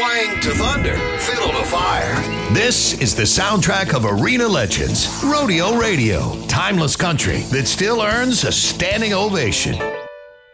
Swing to thunder, fiddle to fire. This is the soundtrack of arena legends. Rodeo Radio. Timeless country that still earns a standing ovation.